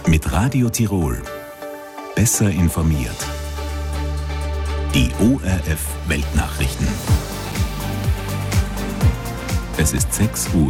Mit Radio Tirol. Besser informiert. Die ORF Weltnachrichten. Es ist 6 Uhr.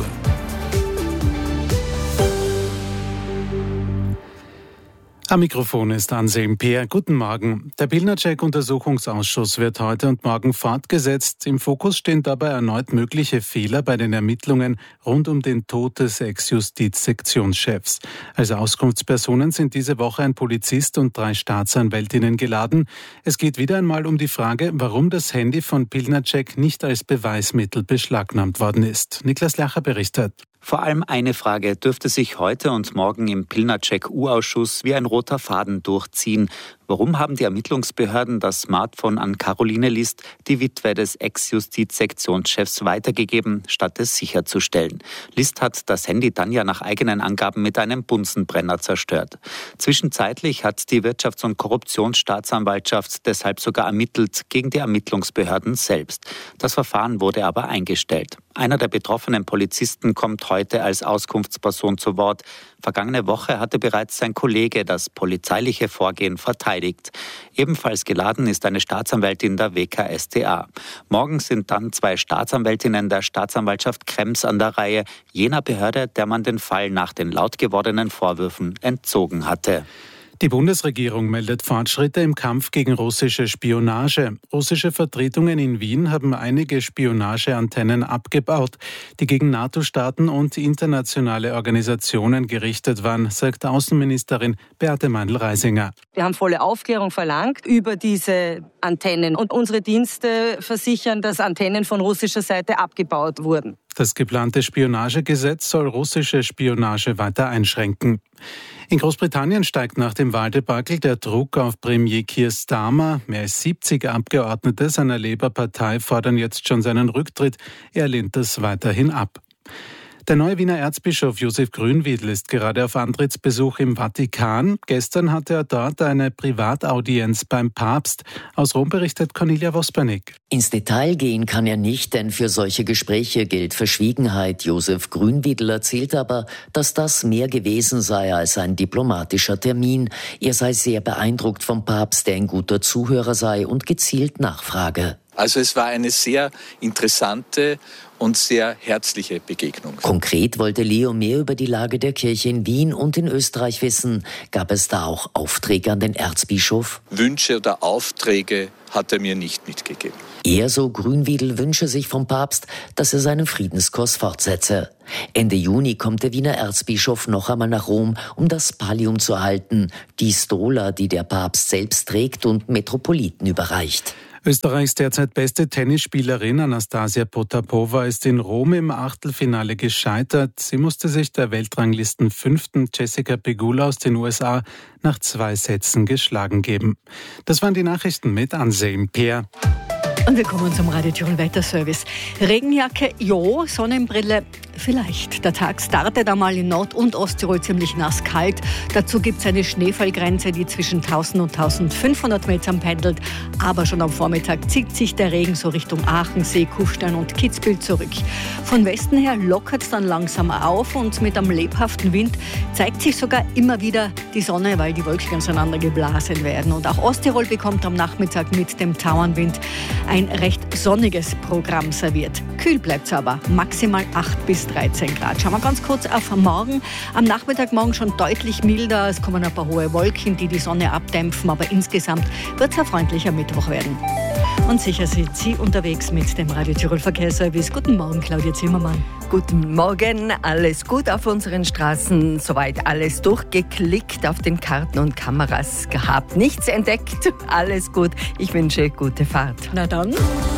Am Mikrofon ist Anselm Peer. Guten Morgen. Der Pilnacek-Untersuchungsausschuss wird heute und morgen fortgesetzt. Im Fokus stehen dabei erneut mögliche Fehler bei den Ermittlungen rund um den Tod des Ex-Justizsektionschefs. Als Auskunftspersonen sind diese Woche ein Polizist und 3 Staatsanwältinnen geladen. Es geht wieder einmal um die Frage, warum das Handy von Pilnacek nicht als Beweismittel beschlagnahmt worden ist. Niklas Lacher berichtet. Vor allem eine Frage dürfte sich heute und morgen im Pilnacek-U-Ausschuss wie ein roter Faden durchziehen. Warum haben die Ermittlungsbehörden das Smartphone an Caroline List, die Witwe des Ex-Justizsektionschefs, weitergegeben, statt es sicherzustellen? List hat das Handy dann ja nach eigenen Angaben mit einem Bunsenbrenner zerstört. Zwischenzeitlich hat die Wirtschafts- und Korruptionsstaatsanwaltschaft deshalb sogar ermittelt gegen die Ermittlungsbehörden selbst. Das Verfahren wurde aber eingestellt. Einer der betroffenen Polizisten kommt heute als Auskunftsperson zu Wort. Vergangene Woche hatte bereits sein Kollege das polizeiliche Vorgehen verteidigt. Ebenfalls geladen ist eine Staatsanwältin der WKStA. Morgen sind dann 2 Staatsanwältinnen der Staatsanwaltschaft Krems an der Reihe, jener Behörde, der man den Fall nach den laut gewordenen Vorwürfen entzogen hatte. Die Bundesregierung meldet Fortschritte im Kampf gegen russische Spionage. Russische Vertretungen in Wien haben einige Spionageantennen abgebaut, die gegen NATO-Staaten und internationale Organisationen gerichtet waren, sagt Außenministerin Beate Meindl-Reisinger. Wir haben volle Aufklärung verlangt über diese Antennen und unsere Dienste versichern, dass Antennen von russischer Seite abgebaut wurden. Das geplante Spionagegesetz soll russische Spionage weiter einschränken. In Großbritannien steigt nach dem Wahldebakel der Druck auf Premier Keir Starmer. Mehr als 70 Abgeordnete seiner Labour-Partei fordern jetzt schon seinen Rücktritt. Er lehnt das weiterhin ab. Der neue Wiener Erzbischof Josef Grünwiedl ist gerade auf Antrittsbesuch im Vatikan. Gestern hatte er dort eine Privataudienz beim Papst. Aus Rom berichtet Cornelia Vospernik. Ins Detail gehen kann er nicht, denn für solche Gespräche gilt Verschwiegenheit. Josef Grünwiedl erzählt aber, dass das mehr gewesen sei als ein diplomatischer Termin. Er sei sehr beeindruckt vom Papst, der ein guter Zuhörer sei und gezielt nachfrage. Also es war eine sehr interessante und sehr herzliche Begegnung. Konkret wollte Leo mehr über die Lage der Kirche in Wien und in Österreich wissen. Gab es da auch Aufträge an den Erzbischof? Wünsche oder Aufträge hat er mir nicht mitgegeben. Er, so Grünwiedl, wünsche sich vom Papst, dass er seinen Friedenskurs fortsetze. Ende Juni kommt der Wiener Erzbischof noch einmal nach Rom, um das Pallium zu erhalten, die Stola, die der Papst selbst trägt und Metropoliten überreicht. Österreichs derzeit beste Tennisspielerin Anastasia Potapova ist in Rom im Achtelfinale gescheitert. Sie musste sich der Weltranglisten 5. Jessica Pegula aus den USA nach 2 Sätzen geschlagen geben. Das waren die Nachrichten mit Anselm Peer. Und wir kommen zum Radio Tirol Wetterservice. Regenjacke, ja, Sonnenbrille, vielleicht. Der Tag startet einmal in Nord- und Osttirol ziemlich nass kalt. Dazu gibt es eine Schneefallgrenze, die zwischen 1000 und 1500 Metern pendelt. Aber schon am Vormittag zieht sich der Regen so Richtung Aachensee, Kufstein und Kitzbühel zurück. Von Westen her lockert es dann langsam auf und mit einem lebhaften Wind zeigt sich sogar immer wieder die Sonne, weil die Wölkchen auseinandergeblasen werden. Und auch Osttirol bekommt am Nachmittag mit dem Tauernwind ein recht sonniges Programm serviert. Kühl bleibt es aber, maximal 8 bis 13 Grad. Schauen wir ganz kurz auf morgen. Am Nachmittag morgen schon deutlich milder. Es kommen ein paar hohe Wolken, die die Sonne abdämpfen, aber insgesamt wird es ein freundlicher Mittwoch werden. Und sicher sind Sie unterwegs mit dem Radio Tirol Verkehrsservice. Guten Morgen, Claudia Zimmermann. Guten Morgen, alles gut auf unseren Straßen, soweit alles durchgeklickt auf den Karten und Kameras gehabt, nichts entdeckt, alles gut, ich wünsche gute Fahrt. Na dann.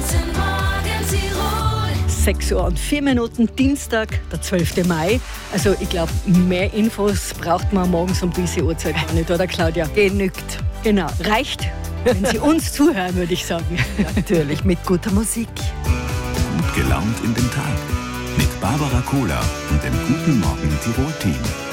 6 Uhr und 4 Minuten, Dienstag, der 12. Mai. Also ich glaube, mehr Infos braucht man morgens um diese Uhrzeit gar nicht, oder Claudia? Genügt. Genau, reicht, wenn Sie uns zuhören, würde ich sagen. Natürlich, mit guter Musik. Gut gelaunt in den Tag. Mit Barbara Kohler und dem Guten Morgen Tirol-Team.